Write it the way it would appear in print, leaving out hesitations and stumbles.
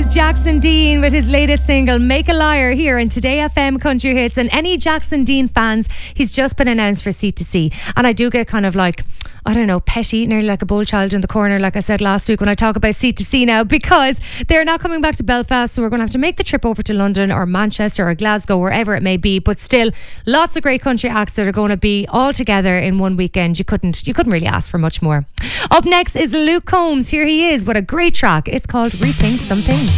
is Jackson Dean with his latest single, Make a Liar, here in Today FM Country Hits. And any Jackson Dean fans, he's just been announced for C2C. And I do get kind of like, I don't know, petty, nearly like a bull child in the corner, like I said last week when I talk about C2C now, because they're not coming back to Belfast, so we're going to have to make the trip over to London or Manchester or Glasgow, wherever it may be. But still, lots of great country acts that are going to be all together in one weekend. You couldn't really ask for much more. Up next is Luke Combs. Here he is with a great track. It's called Rethink Some Things.